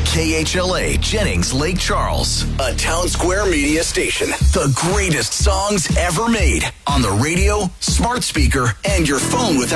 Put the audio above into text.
KHLA Jennings Lake Charles, a Town Square media station. The greatest songs ever made on the radio, smart speaker, and your phone without